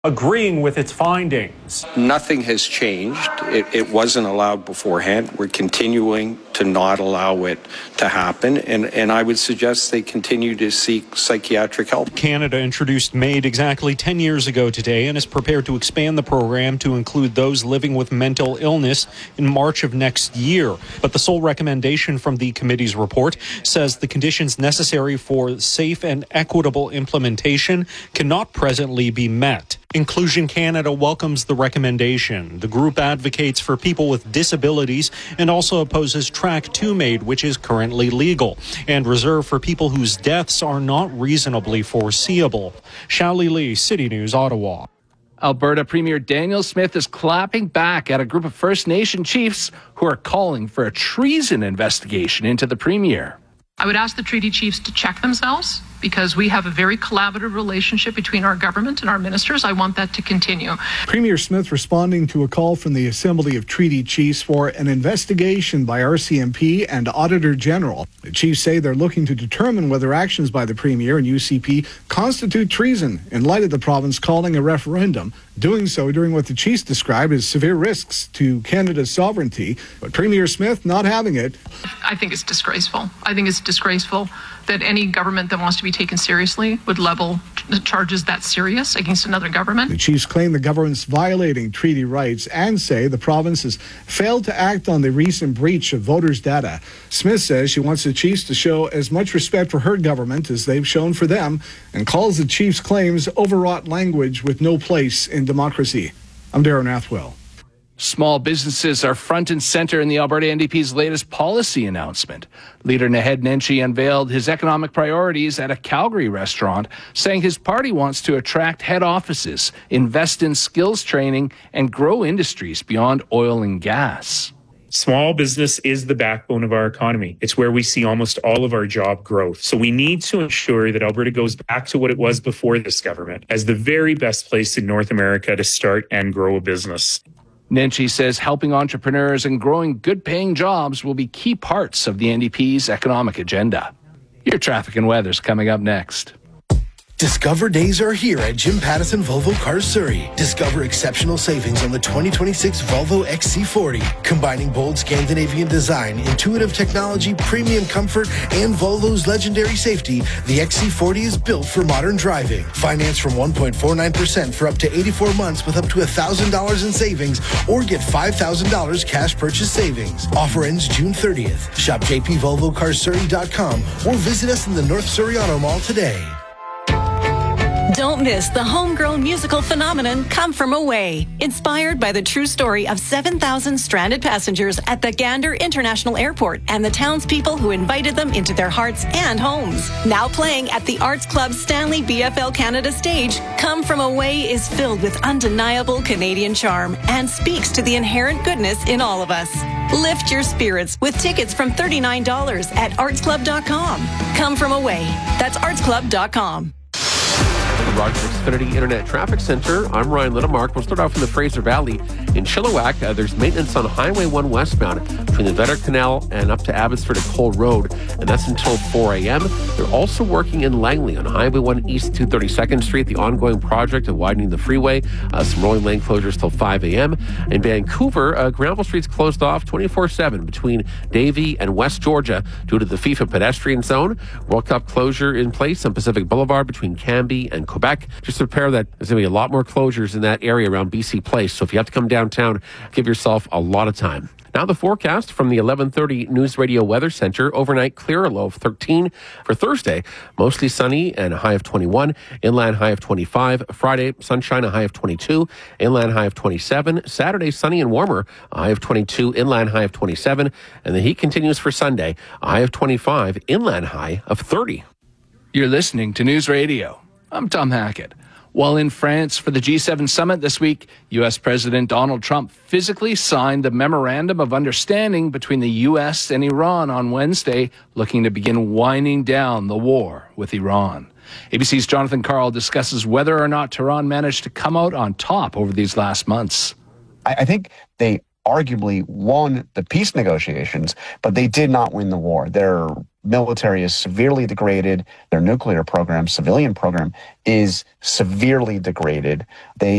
agreeing with its findings. Nothing has changed. It wasn't allowed beforehand. We're continuing to not allow it to happen. And I would suggest they continue to seek psychiatric help. Canada introduced MAID exactly 10 years ago today and is prepared to expand the program to include those living with mental illness in March of next year. But the sole recommendation from the committee's report says the conditions necessary for safe and equitable implementation cannot presently be met. Inclusion Canada welcomes the recommendation. The group advocates for people with disabilities and also opposes Track 2 MAID, which is currently legal, and reserved for people whose deaths are not reasonably foreseeable. Shally Lee, City News, Ottawa. Alberta Premier Daniel Smith is clapping back at a group of First Nation chiefs who are calling for a treason investigation into the Premier. I would ask the treaty chiefs to check themselves because we have a very collaborative relationship between our government and our ministers. I want that to continue. Premier Smith responding to a call from the Assembly of Treaty Chiefs for an investigation by RCMP and Auditor General. The chiefs say they're looking to determine whether actions by the Premier and UCP constitute treason in light of the province calling a referendum, doing so during what the chiefs describe as severe risks to Canada's sovereignty. But Premier Smith not having it. I think it's disgraceful. I think it's disgraceful that any government that wants to be taken seriously would level charges that serious against another government. The chiefs claim the government's violating treaty rights and say the province has failed to act on the recent breach of voters' data. Smith says she wants the chiefs to show as much respect for her government as they've shown for them and calls the chiefs' claims overwrought language with no place in democracy. I'm Darren Athwell. Small businesses are front and center in the Alberta NDP's latest policy announcement. Leader Naheed Nenshi unveiled his economic priorities at a Calgary restaurant, saying his party wants to attract head offices, invest in skills training, and grow industries beyond oil and gas. Small business is the backbone of our economy. It's where we see almost all of our job growth. So we need to ensure that Alberta goes back to what it was before this government as the very best place in North America to start and grow a business. Nenshi says helping entrepreneurs and growing good-paying jobs will be key parts of the NDP's economic agenda. Your traffic and weather's coming up next. Discover days are here at Jim Pattison Volvo Cars Surrey. Discover exceptional savings on the 2026 Volvo XC40, combining bold Scandinavian design, intuitive technology, premium comfort, and Volvo's legendary safety. The XC40 is built for modern driving. Finance from 1.49% for up to 84 months with up to $1,000 in savings, or get $5,000 cash purchase savings. Offer ends June 30th. Shop jpvolvocarsurrey.com or visit us in the North Surrey Auto Mall today. Don't miss the homegrown musical phenomenon Come From Away, inspired by the true story of 7,000 stranded passengers at the Gander International Airport and the townspeople who invited them into their hearts and homes. Now playing at the Arts Club Stanley BFL Canada stage, Come From Away is filled with undeniable Canadian charm and speaks to the inherent goodness in all of us. Lift your spirits with tickets from $39 at artsclub.com. Come From Away. That's artsclub.com. From Rogers Xfinity Internet Traffic Center, I'm Ryan Littlemark. We'll start off in the Fraser Valley. In Chilliwack, there's maintenance on Highway 1 westbound between the Vetter Canal and up to Abbotsford to Cole Road, and that's until 4 a.m. They're also working in Langley on Highway 1 East 232nd Street, the ongoing project of widening the freeway. Some rolling lane closures till 5 a.m. In Vancouver, Granville Street's closed off 24/7 between Davie and West Georgia due to the FIFA pedestrian zone. World Cup closure in place on Pacific Boulevard between Cambie and Quebec. Just prepare that there's going to be a lot more closures in that area around BC Place. So if you have to come downtown, give yourself a lot of time. Now the forecast from the 11:30 News Radio Weather Center. Overnight clear, a low of 13. For Thursday, mostly sunny and a high of 21. Inland high of 25. Friday, sunshine, a high of 22. Inland high of 27. Saturday, sunny and warmer, a high of 22. Inland high of 27. And the heat continues for Sunday, a high of 25. Inland high of 30. You're listening to News Radio. I'm Tom Hackett. While in France for the G7 summit this week, U.S. President Donald Trump physically signed the Memorandum of Understanding between the U.S. and Iran on Wednesday, looking to begin winding down the war with Iran. ABC's Jonathan Karl discusses whether or not Tehran managed to come out on top over these last months. I think they arguably won the peace negotiations, but they did not win the war. Their military is severely degraded. Their nuclear program, civilian program, is severely degraded. They